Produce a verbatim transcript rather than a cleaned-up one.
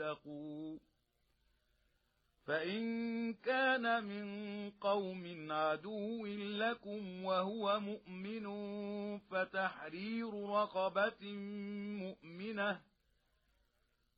واتقوا. فإن كان من قوم عدو لكم وهو مؤمن فتحرير رقبة مؤمنة